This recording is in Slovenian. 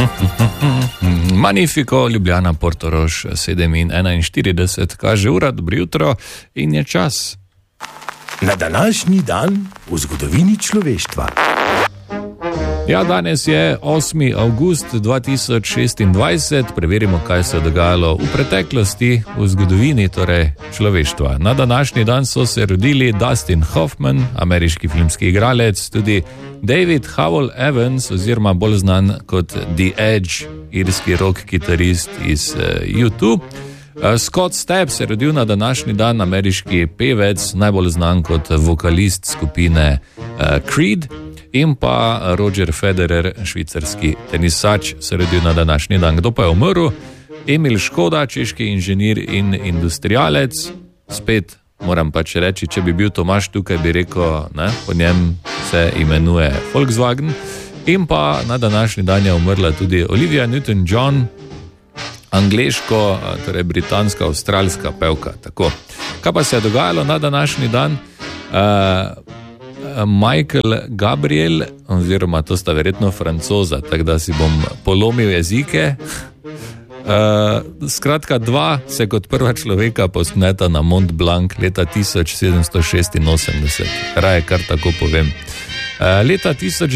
Magnifico, Ljubljana, Portorož, 7:41, kaže ura, dobro jutro in je čas. Na današnji dan v zgodovini človeštva. Ja, danes je 8. avgust 2026, preverimo, kaj se je dogajalo v preteklosti, v zgodovini, torej človeštva. Na današnji dan so se rodili Dustin Hoffman, ameriški filmski igralec, tudi David Howell Evans, oziroma bolj znan kot The Edge, irski rock kitarist iz U2. Scott Stapp se je rodil na današnji dan, ameriški pevec, najbolj znan kot vokalist skupine Creed. In pa Roger Federer, švicarski tenisač, se je rodil na današnji dan. Kdo pa je umrl? Emil Škoda, češki inženir in industrialec. Spet moram pač reči, če bi bil Tomaž tukaj, bi rekel, ne, po njem se imenuje Volkswagen. In pa na današnji dan je umrla tudi Olivia Newton-John, angleško, torej britanska, avstralska pevka. Tako. Kaj pa se je dogajalo na današnji dan? Michael Gabriel, oziroma to sta verjetno Francoza, tako da si bom polomil jezike. Skratka, dva se kot prva človeka povzpneta na Mont Blanc leta 1786. Raje kar tako povem. Leta